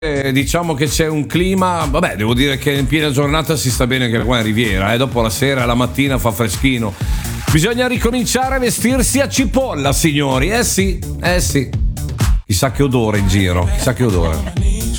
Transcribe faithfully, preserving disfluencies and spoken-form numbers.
eh, diciamo che c'è un clima, vabbè, devo dire che in piena giornata si sta bene anche qua in Riviera, eh, dopo la sera, la mattina fa freschino. Bisogna ricominciare a vestirsi a cipolla, signori, eh sì, eh sì. Chissà che odore in giro, chissà che odore.